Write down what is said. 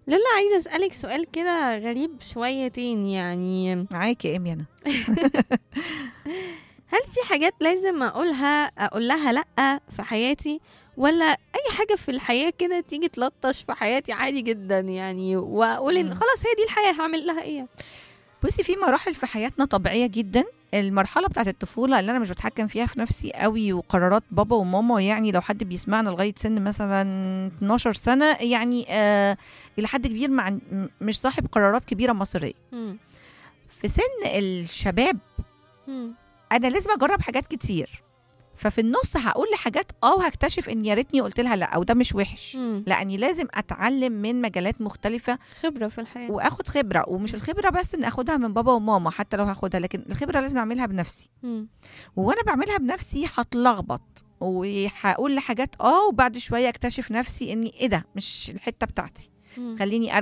لولا عايزة أسألك سؤال كده غريب شويتين يعني. معاكي يا إيمي أنا. هل في حاجات لازم أقول لها لأ في حياتي، ولا أي حاجة في الحياة كده تيجي تلطش في حياتي عادي جدا يعني، وأقول إن خلاص هي دي الحياة هعمل لها إيه؟ بصي، في مراحل في حياتنا طبيعية جدا. المرحلة بتاعت الطفولة اللي أنا مش بتحكم فيها في نفسي قوي، وقرارات بابا وماما، يعني لو حد بيسمعنا لغاية سن مثلا 12 سنة يعني إلى حد كبير مش صاحب قرارات كبيرة مصيرية. في سن الشباب أنا لازم أجرب حاجات كتير، ففي النص هقول لحاجات وهكتشف ان يا ريتني قلت لها لا، او ده مش وحش، لاني لازم اتعلم من مجالات مختلفه، خبره في الحياه، واخد خبره. ومش الخبره بس ان اخدها من بابا وماما حتى لو هاخدها، لكن الخبره لازم اعملها بنفسي. وانا بعملها بنفسي هتلخبط وهقول لحاجات وبعد شويه اكتشف نفسي اني ايه ده مش الحته بتاعتي. خليني